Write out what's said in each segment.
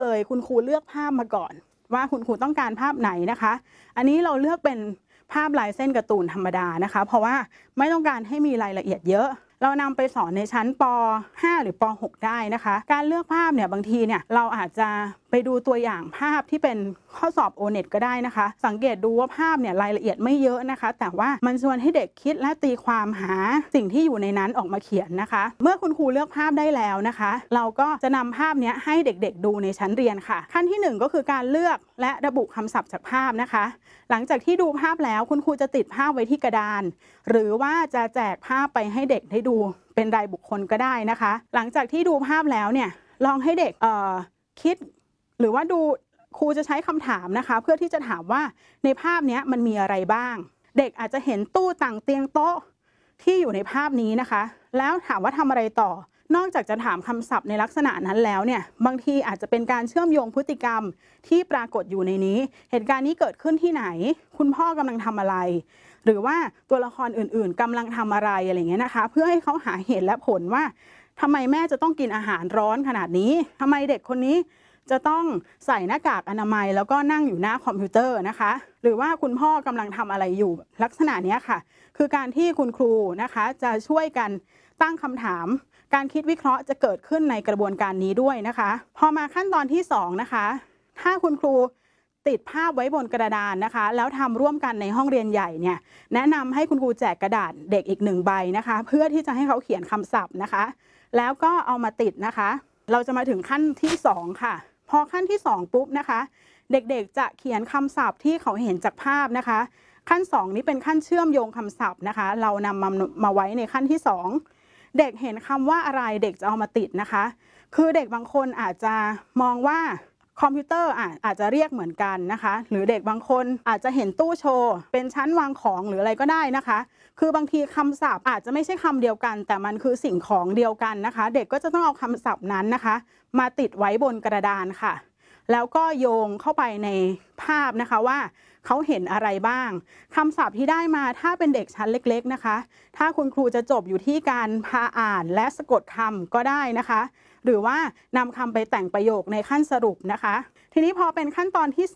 คุณครูเลือกภาพมาก่อนว่าคุณครูต้องการภาพไหนนะคะอันนี้เราเลือกเป็นภาพลายเส้นการ์ตูนธรรมดานะคะเพราะว่าไม่ต้องการให้มีรายละเอียดเยอะเรานำไปสอนในชั้นป .5 หรือป .6 ได้นะคะการเลือกภาพเนี่ยบางทีเนี่ยเราอาจจะไปดูตัวอย่างภาพที่เป็นข้อสอบ O-NET ก็ได้นะคะสังเกตดูว่าภาพเนี่ยรายละเอียดไม่เยอะนะคะแต่ว่ามันชวนให้เด็กคิดและตีความหาสิ่งที่อยู่ในนั้นออกมาเขียนนะคะเมื่อคุณครูเลือกภาพได้แล้วนะคะเราก็จะนำภาพนี้ให้เด็กๆดูในชั้นเรียนค่ะขั้นที่1ก็คือการเลือกและระบุคำศัพท์จากภาพนะคะหลังจากที่ดูภาพแล้วคุณครูจะติดภาพไว้ที่กระดานหรือว่าจะแจกภาพไปให้เด็กได้ดูเป็นรายบุคคลก็ได้นะคะหลังจากที่ดูภาพแล้วเนี่ยลองให้เด็กคิดหรือว่าดูครูจะใช้คำถามนะคะเพื่อที่จะถามว่าในภาพนี้มันมีอะไรบ้างเด็กอาจจะเห็นตู้ต่างเตียงโต๊ะที่อยู่ในภาพนี้นะคะแล้วถามว่าทำอะไรต่อนอกจากจะถามคำศัพท์ในลักษณะนั้นแล้วเนี่ยบางทีอาจจะเป็นการเชื่อมโยงพฤติกรรมที่ปรากฏอยู่ในนี้เหตุการณ์นี้เกิดขึ้นที่ไหนคุณพ่อกำลังทำอะไรหรือว่าตัวละครอื่นๆกำลังทำอะไรอะไรเงี้ยนะคะเพื่อให้เขาหาเหตุและผลว่าทำไมแม่จะต้องกินอาหารร้อนขนาดนี้ทำไมเด็กคนนี้จะต้องใส่หน้ากากอนามัยแล้วก็นั่งอยู่หน้าคอมพิวเตอร์นะคะหรือว่าคุณพ่อกำลังทำอะไรอยู่ลักษณะนี้ค่ะคือการที่คุณครูนะคะจะช่วยกันตั้งคำถามการคิดวิเคราะห์จะเกิดขึ้นในกระบวนการนี้ด้วยนะคะพอมาขั้นตอนที่2นะคะถ้าคุณครูติดภาพไว้บนกระดานนะคะแล้วทำร่วมกันในห้องเรียนใหญ่เนี่ยแนะนำให้คุณครูแจกกระดาษเด็กอีก1ใบนะคะเพื่อที่จะให้เขาเขียนคำศัพท์นะคะแล้วก็เอามาติดนะคะเราจะมาถึงขั้นที่2ค่ะพอขั้นที่2ปุ๊บนะคะเด็กๆจะเขียนคำศัพท์ที่เขาเห็นจากภาพนะคะขั้น2นี้เป็นขั้นเชื่อมโยงคำศัพท์นะคะเรานำมาไว้ในขั้นที่2เด็กเห็นคำว่าอะไรเด็กจะเอามาติดนะคะคือเด็กบางคนอาจจะมองว่าคอมพิวเตอร์อาจจะเรียกเหมือนกันนะคะหรือเด็กบางคนอาจจะเห็นตู้โชว์เป็นชั้นวางของหรืออะไรก็ได้นะคะคือบางทีคำศัพท์อาจจะไม่ใช่คำเดียวกันแต่มันคือสิ่งของเดียวกันนะคะเด็กก็จะต้องเอาคำศัพท์นั้นนะคะมาติดไว้บนกระดานค่ะแล้วก็โยงเข้าไปในภาพนะคะว่าเขาเห็นอะไรบ้างคำศัพท์ที่ได้มาถ้าเป็นเด็กชั้นเล็กๆนะคะถ้าคุณครูจะจบอยู่ที่การพาอ่านและสะกดคำก็ได้นะคะหรือว่านำคำไปแต่งประโยคในขั้นสรุปนะคะทีนี้พอเป็นขั้นตอนที่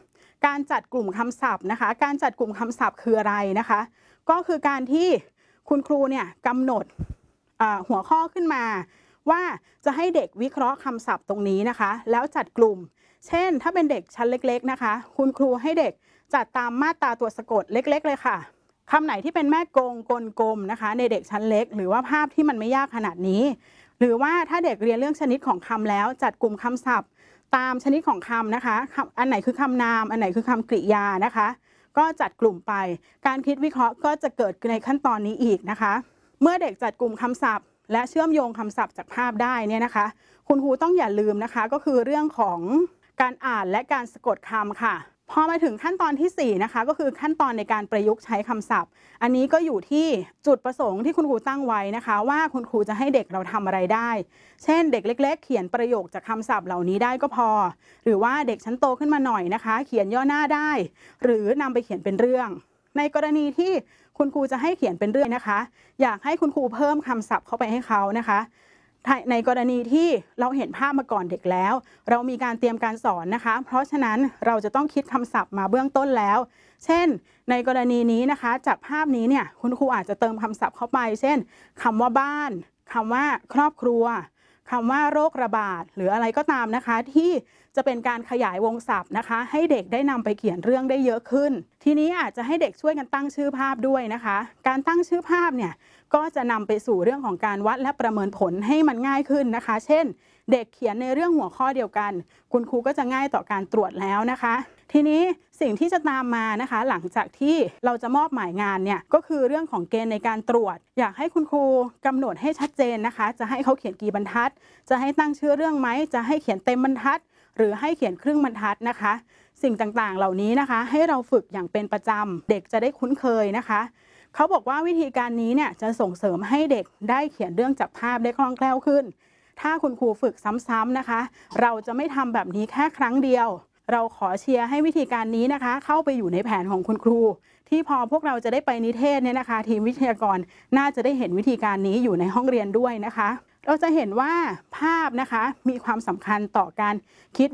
3การจัดกลุ่มคำศัพท์นะคะการจัดกลุ่มคำศัพท์คืออะไรนะคะก็คือการที่คุณครูเนี่ยกำหนดหัวข้อขึ้นมาว่าจะให้เด็กวิเคราะห์คำศัพท์ตรงนี้นะคะแล้วจัดกลุ่มเช่นถ้าเป็นเด็กชั้นเล็กๆนะคะคุณครูให้เด็กจัดตามมาตราตัวสะกดเล็กๆเลยค่ะคำไหนที่เป็นแม่กงกลกลมนะคะในเด็กชั้นเล็กหรือว่าภาพที่มันไม่ยากขนาดนี้หรือว่าถ้าเด็กเรียนเรื่องชนิดของคำแล้วจัดกลุ่มคำศัพท์ตามชนิดของคำนะคะอันไหนคือคำนามอันไหนคือคำกริยานะคะก็จัดกลุ่มไปการคิดวิเคราะห์ก็จะเกิดในขั้นตอนนี้อีกนะคะเมื่อเด็กจัดกลุ่มคำศัพท์และเชื่อมโยงคำศัพท์จากภาพได้เนี่ยนะคะคุณครูต้องอย่าลืมนะคะก็คือเรื่องของการอ่านและการสะกดคำค่ะพอมาถึงขั้นตอนที่4นะคะก็คือขั้นตอนในการประยุกต์ใช้คำศัพท์อันนี้ก็อยู่ที่จุดประสงค์ที่คุณครูตั้งไว้นะคะว่าคุณครูจะให้เด็กเราทำอะไรได้เช่นเด็กเล็กๆเขียนประโยคจากคำศัพท์เหล่านี้ได้ก็พอหรือว่าเด็กชั้นโตขึ้นมาหน่อยนะคะเขียนย่อหน้าได้หรือนำไปเขียนเป็นเรื่องในกรณีที่คุณครูจะให้เขียนเป็นเรื่องนะคะอยากให้คุณครูเพิ่มคำศัพท์เข้าไปให้เขานะคะในกรณีที่เราเห็นภาพมาก่อนเด็กแล้วเรามีการเตรียมการสอนนะคะเพราะฉะนั้นเราจะต้องคิดคำศัพท์มาเบื้องต้นแล้วเช่นในกรณีนี้นะคะจากภาพนี้เนี่ยคุณครูอาจจะเติมคำศัพท์เข้าไปเช่นคำว่าบ้านคำว่าครอบครัวคำว่าโรคระบาดหรืออะไรก็ตามนะคะที่จะเป็นการขยายวงศัพท์นะคะให้เด็กได้นำไปเขียนเรื่องได้เยอะขึ้นทีนี้อาจจะให้เด็กช่วยกันตั้งชื่อภาพด้วยนะคะการตั้งชื่อภาพเนี่ยก็จะนำไปสู่เรื่องของการวัดและประเมินผลให้มันง่ายขึ้นนะคะเช่นเด็กเขียนในเรื่องหัวข้อเดียวกันคุณครูก็จะง่ายต่อการตรวจแล้วนะคะทีนี้สิ่งที่จะตามมานะคะหลังจากที่เราจะมอบหมายงานเนี่ยก็คือเรื่องของเกณฑ์ในการตรวจอยากให้คุณครูกำหนดให้ชัดเจนนะคะจะให้เขาเขียนกี่บรรทัดจะให้ตั้งชื่อเรื่องไหมจะให้เขียนเต็มบรรทัดหรือให้เขียนครึ่งบรรทัดนะคะสิ่งต่างๆเหล่านี้นะคะให้เราฝึกอย่างเป็นประจำเด็กจะได้คุ้นเคยนะคะเขาบอกว่าวิธีการนี้เนี่ยจะส่งเสริมให้เด็กได้เขียนเรื่องจากภาพได้คล่องแคล่วขึ้นถ้าคุณครูฝึกซ้ำๆนะคะเราจะไม่ทำแบบนี้แค่ครั้งเดียวเราขอเชียร์ให้วิธีการนี้นะคะเข้าไปอยู่ในแผนของคุณครูที่พอพวกเราจะได้ไปนิเทศเนี่ยนะคะทีมวิทยากรน่าจะได้เห็นวิธีการนี้อยู่ในห้องเรียนด้วยนะคะเราจะเห็นว่าภาพนะคะมีความสำคัญต่อการคิด